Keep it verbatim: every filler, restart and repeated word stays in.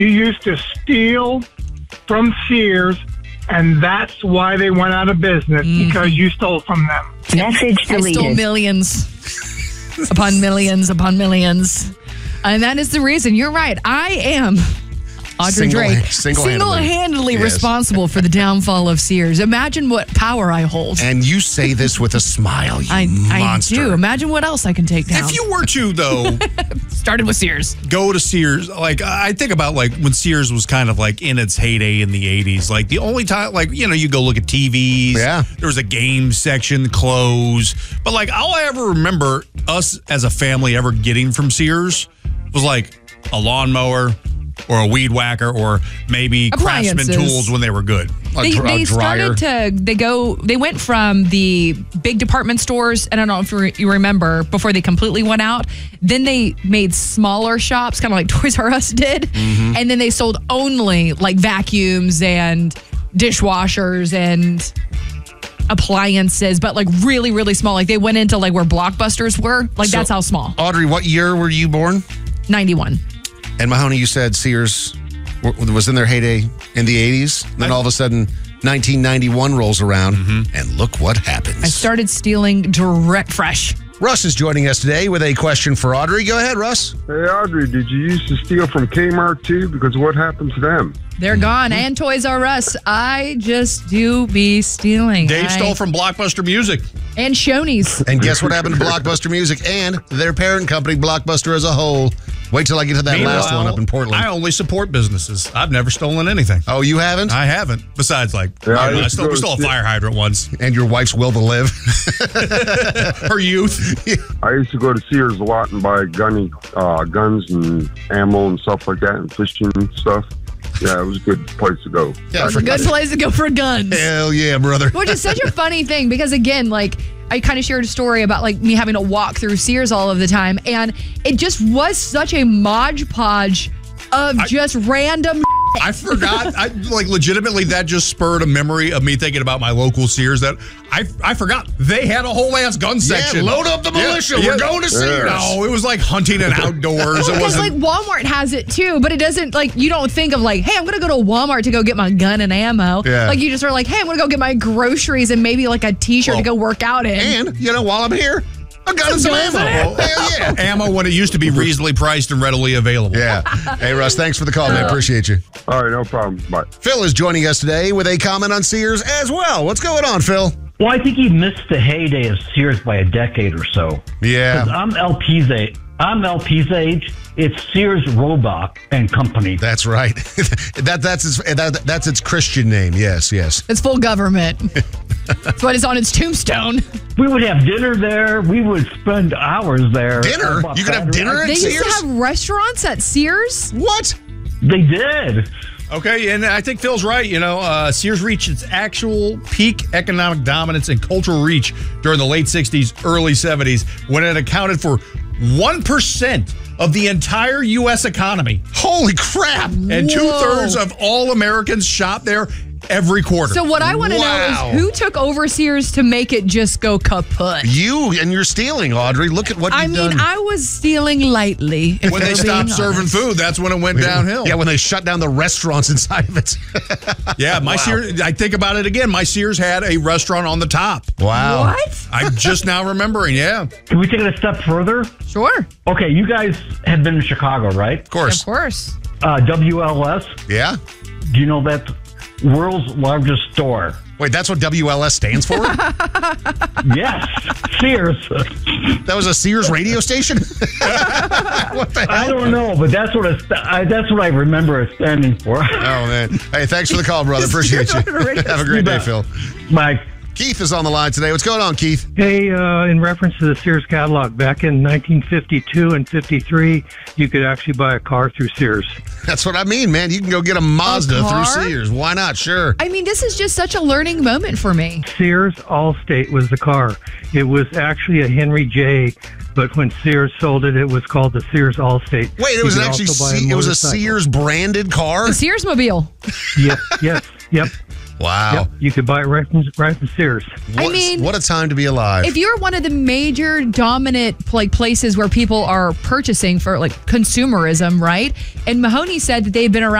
You used to steal from Sears, and that's why they went out of business, mm-hmm. because you stole from them. Message deleted. I stole millions upon millions upon millions. And that is the reason. You're right. I am Audrey Single, Drake, single-handedly, single-handedly yes. responsible for the downfall of Sears. Imagine what power I hold. And you say this with a smile, you I, monster. I do. Imagine what else I can take down. If you were to, though, started with Sears, go to Sears. Like, I think about like when Sears was kind of like in its heyday in the eighties. Like the only time, like, you know, you go look at T Vs. Yeah. There was a game section, clothes. But like all I ever remember us as a family ever getting from Sears was like a lawnmower or a weed whacker or maybe Craftsman tools when they were good. They, a, they a dryer. started to, they go, they went from the big department stores, and I don't know if you, re, you remember, before they completely went out, then they made smaller shops, kind of like Toys R Us did, mm-hmm. and then they sold only like vacuums and dishwashers and appliances, but like really, really small. Like they went into like where Blockbusters were. Like So, that's how small. Audrey, what year were you born? ninety-one. And Mahoney, you said Sears w- was in their heyday in the eighties. Then all of a sudden, nineteen ninety-one rolls around, mm-hmm. and look what happens. I started stealing direct fresh. Russ is joining us today with a question for Audrey. Go ahead, Russ. Hey, Audrey, did you used to steal from Kmart too? Because what happened to them? They're gone. And Toys R Us. I just do be stealing. Dave I, stole from Blockbuster Music. And Shoney's. And guess what happened to Blockbuster Music and their parent company, Blockbuster as a whole? Wait till I get to that Meanwhile, last one up in Portland. I only support businesses. I've never stolen anything. Oh, you haven't? I haven't. Besides, like, Yeah, I, I I stole, we stole a fire hydrant once. And your wife's will to live. Her youth. I used to go to Sears a lot and buy gunny, uh, guns and ammo and stuff like that and fishing stuff. Yeah, it was a good place to go. Yeah, It's a good place to go for guns. Hell yeah, brother. Which is such a funny thing because, again, like, I kind of shared a story about like me having to walk through Sears all of the time, and it just was such a modge podge of I, just random. I forgot. I like legitimately that just spurred a memory of me thinking about my local Sears that I I forgot they had a whole ass gun section. Yeah, load up the militia. Yeah, We're yeah. going to Sears. No, it was like hunting and outdoors. It Because wasn't like Walmart has it too, but it doesn't like you don't think of like, hey, I'm gonna go to Walmart to go get my gun and ammo. Yeah. Like you just are like, hey, I'm gonna go get my groceries and maybe like a T-shirt Well, to go work out in. And, you know, while I'm here, I got some guns ammo. and Hell yeah. ammo when it used to be reasonably priced and readily available. Yeah. Hey, Russ, thanks for the call, man. Appreciate you. All right, no problem. Bye. Phil is joining us today with a comment on Sears as well. What's going on, Phil? Well, I think he missed the heyday of Sears by a decade or so. Yeah. 'Cause I'm L P's age. I'm L P's age. It's Sears Roebuck and Company. That's right. that that's its that, that's its Christian name. Yes, yes. It's full government. That's what is on its tombstone. We would have dinner there. We would spend hours there. Dinner? About You could have Saturday dinner night. at They used Sears? to have restaurants at Sears. What? They did. Okay, and I think Phil's right. You know, uh, Sears reached its actual peak economic dominance and cultural reach during the late sixties, early seventies, when it accounted for one percent of the entire U S economy. Holy crap. And two-thirds of all Americans shop there every quarter. So what I want to Wow. know is who took over Sears to make it just go kaput? You and you're stealing, Audrey. Look at what I you've mean, done. I was stealing lightly. if when they we're stopped being serving honest. food, that's when it went downhill. Yeah, when they shut down the restaurants inside of it. Yeah, my Wow. Sears, I think about it again. My Sears had a restaurant on the top. Wow. What? I'm just now remembering, yeah. Can we take it a step further? Sure. Okay, you guys have been in Chicago, right? Of course. Of course. Uh, W L S. Yeah. Do you know that's world's largest store? Wait, that's what W L S stands for? Yes, Sears. That was a Sears radio station? What the I hell? don't know, but that's what it's, I, that's what I remember it standing for. Oh, man. Hey, thanks for the call, brother. Appreciate you. Have a great day, Phil. Bye. Keith is on the line today. What's going on, Keith? Hey, uh, in reference to the Sears catalog, back in nineteen fifty-two and fifty-three, you could actually buy a car through Sears. That's what I mean, man. You can go get a Mazda car? through Sears. Why not? Sure. I mean, this is just such a learning moment for me. Sears Allstate was the car. It was actually a Henry J, but when Sears sold it, it was called the Sears Allstate. Wait, it You was could actually also buy Se- it was a motorcycle. Sears branded car? The Sears Mobile. Yes, yes, yep. Wow. Yep, you could buy it right from, right from Sears. I What- mean, what a time to be alive. If you're one of the major dominant like places where people are purchasing for like consumerism, right? And Mahoney said that they've been around